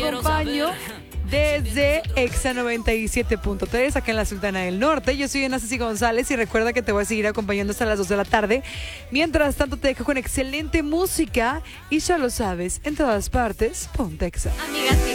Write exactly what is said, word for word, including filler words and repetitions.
acompaño desde Exa noventa y siete punto tres, acá en la Sultana del Norte. Yo soy Ana Ceci González y recuerda que te voy a seguir acompañando hasta las dos de la tarde. Mientras tanto, te dejo con excelente música y ya lo sabes, en todas partes, ponte Exa. Amigas,